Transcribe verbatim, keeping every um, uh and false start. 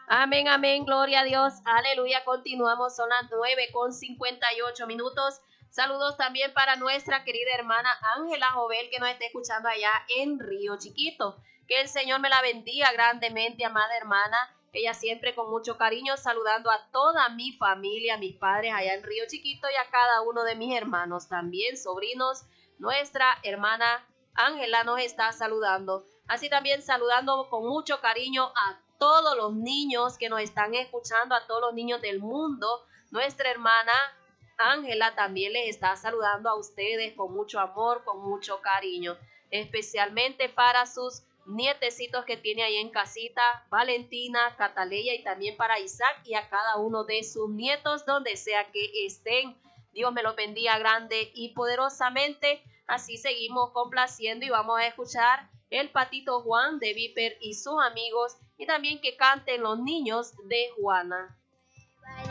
Amén, amén, gloria a Dios, aleluya. Continuamos, son las nueve con cincuenta y ocho minutos. Saludos también para nuestra querida hermana Ángela Jovel, que nos está escuchando allá en Río Chiquito. Que el Señor me la bendiga grandemente, amada hermana. Ella siempre con mucho cariño saludando a toda mi familia, mis padres allá en Río Chiquito y a cada uno de mis hermanos también, sobrinos. Nuestra hermana Ángela nos está saludando. Así también saludando con mucho cariño a todos los niños que nos están escuchando, a todos los niños del mundo. Nuestra hermana Ángela también les está saludando a ustedes con mucho amor, con mucho cariño, especialmente para sus nietecitos que tiene ahí en casita, Valentina, Cataleya, y también para Isaac y a cada uno de sus nietos, donde sea que estén. Dios me los bendiga grande y poderosamente. Así seguimos complaciendo y vamos a escuchar el Patito Juan de Viper y sus amigos, y también que canten los niños de Juana.